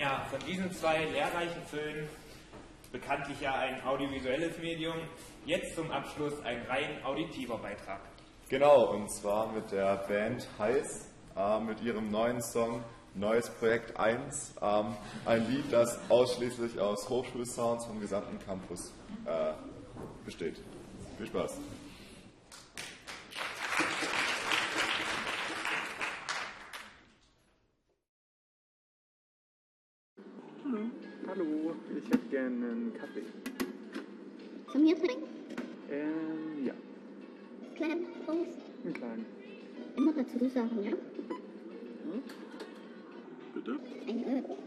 Ja, von diesen zwei lehrreichen Filmen, bekanntlich ja ein audiovisuelles Medium, jetzt zum Abschluss ein rein auditiver Beitrag. Genau, und zwar mit der Band Heiß, mit ihrem neuen Song Neues Projekt 1, ein Lied, das ausschließlich aus Hochschulsounds vom gesamten Campus besteht. Viel Spaß! Hallo, ich hätte gerne einen Kaffee. Zum hier trinken? Ja, Kleinen, groß? einen kleinen. Immer dazu sagen, ja? Bitte? Ein Euro.